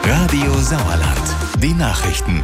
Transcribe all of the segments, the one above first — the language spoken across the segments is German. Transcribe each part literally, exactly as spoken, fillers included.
Radio Sauerland. Die Nachrichten.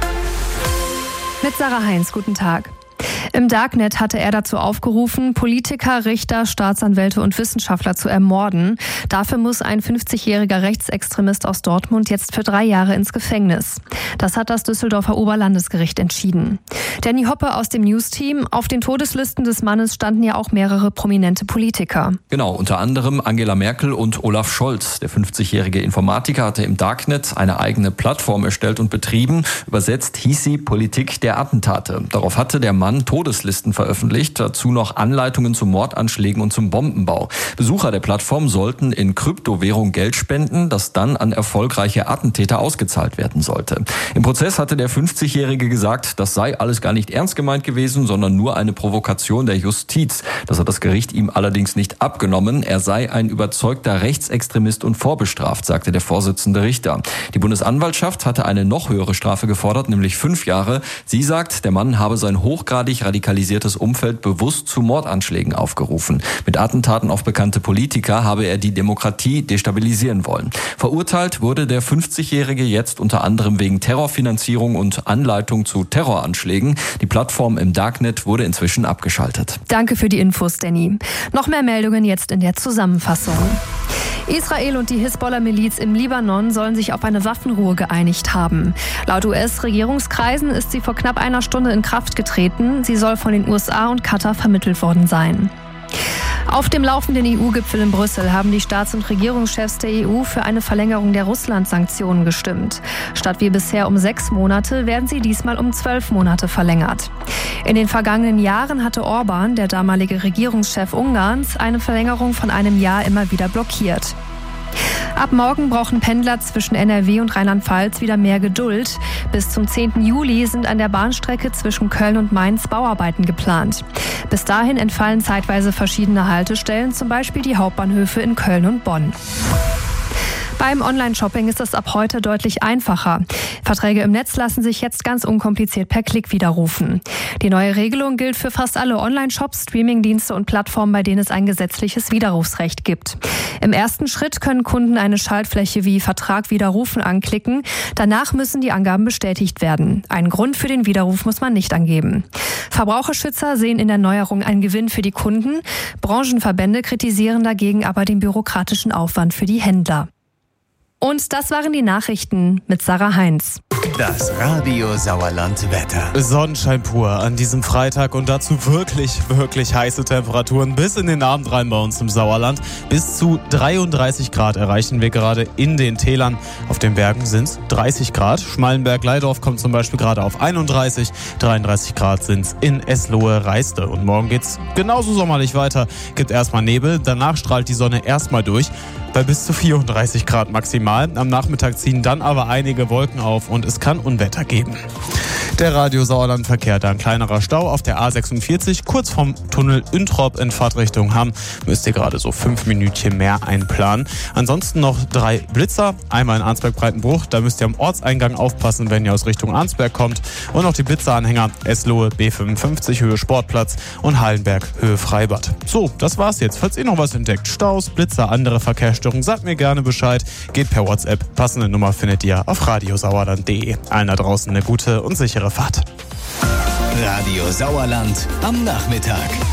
Mit Sarah Heinz, guten Tag. Im Darknet hatte er dazu aufgerufen, Politiker, Richter, Staatsanwälte und Wissenschaftler zu ermorden. Dafür muss ein fünfzigjähriger Rechtsextremist aus Dortmund jetzt für drei Jahre ins Gefängnis. Das hat das Düsseldorfer Oberlandesgericht entschieden. Danny Hoppe aus dem News-Team. Auf den Todeslisten des Mannes standen ja auch mehrere prominente Politiker. Genau, unter anderem Angela Merkel und Olaf Scholz. Der fünfzigjährige Informatiker hatte im Darknet eine eigene Plattform erstellt und betrieben. Übersetzt hieß sie Politik der Attentate. Darauf hatte der Mann Todeslisten veröffentlicht, dazu noch Anleitungen zu Mordanschlägen und zum Bombenbau. Besucher der Plattform sollten in Kryptowährung Geld spenden, das dann an erfolgreiche Attentäter ausgezahlt werden sollte. Im Prozess hatte der fünfzigjährige gesagt, das sei alles gar nicht ernst gemeint gewesen, sondern nur eine Provokation der Justiz. Das hat das Gericht ihm allerdings nicht abgenommen. Er sei ein überzeugter Rechtsextremist und vorbestraft, sagte der Vorsitzende Richter. Die Bundesanwaltschaft hatte eine noch höhere Strafe gefordert, nämlich fünf Jahre. Sie sagt, der Mann habe sein hochgradig radikalisiertes Umfeld bewusst zu Mordanschlägen aufgerufen. Mit Attentaten auf bekannte Politiker habe er die Demokratie destabilisieren wollen. Verurteilt wurde der fünfzigjährige jetzt unter anderem wegen Terrorfinanzierung und Anleitung zu Terroranschlägen. Die Plattform im Darknet wurde inzwischen abgeschaltet. Danke für die Infos, Danny. Noch mehr Meldungen jetzt in der Zusammenfassung. Israel und die Hisbollah-Miliz im Libanon sollen sich auf eine Waffenruhe geeinigt haben. Laut U S-Regierungskreisen ist sie vor knapp einer Stunde in Kraft getreten. Sie soll von den U S A und Katar vermittelt worden sein. Auf dem laufenden E U-Gipfel in Brüssel haben die Staats- und Regierungschefs der E U für eine Verlängerung der Russland-Sanktionen gestimmt. Statt wie bisher um sechs Monate werden sie diesmal um zwölf Monate verlängert. In den vergangenen Jahren hatte Orban, der damalige Regierungschef Ungarns, eine Verlängerung von einem Jahr immer wieder blockiert. Ab morgen brauchen Pendler zwischen N R W und Rheinland-Pfalz wieder mehr Geduld. Bis zum zehnten Juli sind an der Bahnstrecke zwischen Köln und Mainz Bauarbeiten geplant. Bis dahin entfallen zeitweise verschiedene Haltestellen, zum Beispiel die Hauptbahnhöfe in Köln und Bonn. Beim Online-Shopping ist es ab heute deutlich einfacher. Verträge im Netz lassen sich jetzt ganz unkompliziert per Klick widerrufen. Die neue Regelung gilt für fast alle Online-Shops, Streamingdienste und Plattformen, bei denen es ein gesetzliches Widerrufsrecht gibt. Im ersten Schritt können Kunden eine Schaltfläche wie Vertrag widerrufen anklicken. Danach müssen die Angaben bestätigt werden. Einen Grund für den Widerruf muss man nicht angeben. Verbraucherschützer sehen in der Neuerung einen Gewinn für die Kunden. Branchenverbände kritisieren dagegen aber den bürokratischen Aufwand für die Händler. Und das waren die Nachrichten mit Sarah Heinz. Das Radio Sauerland Wetter. Sonnenschein pur an diesem Freitag und dazu wirklich, wirklich heiße Temperaturen bis in den Abend rein bei uns im Sauerland. Bis zu dreiunddreißig Grad erreichen wir gerade in den Tälern. Auf den Bergen sind es dreißig Grad. Schmallenberg-Leidorf kommt zum Beispiel gerade auf einunddreißig. dreiunddreißig Grad sind es in Eslohe-Reiste. Und morgen geht's genauso sommerlich weiter. Gibt erstmal Nebel, danach strahlt die Sonne erstmal durch. Bei bis zu vierunddreißig Grad maximal. Am Nachmittag ziehen dann aber einige Wolken auf und es kann Unwetter geben. Der Radio Sauerland Verkehr, da ein kleinerer Stau auf der A sechsundvierzig, kurz vom Tunnel Üntrop in Fahrtrichtung Hamm. Müsst ihr gerade so fünf Minütchen mehr einplanen. Ansonsten noch drei Blitzer. Einmal in Arnsberg-Breitenbruch, da müsst ihr am Ortseingang aufpassen, wenn ihr aus Richtung Arnsberg kommt. Und noch die Blitzeranhänger Eslohe B fünfundfünfzig Höhe Sportplatz und Hallenberg Höhe Freibad. So, das war's jetzt. Falls ihr noch was entdeckt, Staus, Blitzer, andere Verkehrsstörungen, sagt mir gerne Bescheid. Geht per WhatsApp. Passende Nummer findet ihr auf radiosauerland punkt de. Allen da draußen eine gute und sichere Fahrt. Radio Sauerland am Nachmittag.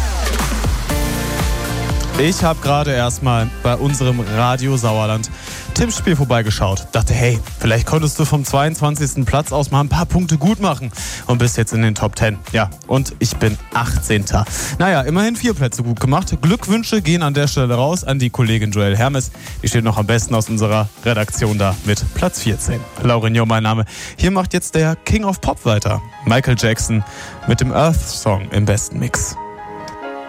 Ich habe gerade erstmal bei unserem Radio Sauerland Tippspiel vorbeigeschaut. Dachte, hey, vielleicht konntest du vom zweiundzwanzigsten Platz aus mal ein paar Punkte gut machen und bist jetzt in den Top zehn. Ja, und ich bin achtzehnter Naja, immerhin vier Plätze gut gemacht. Glückwünsche gehen an der Stelle raus an die Kollegin Joelle Hermes. Die steht noch am besten aus unserer Redaktion da mit Platz vierzehn. Laurinho, mein Name. Hier macht jetzt der King of Pop weiter. Michael Jackson mit dem Earth Song im besten Mix.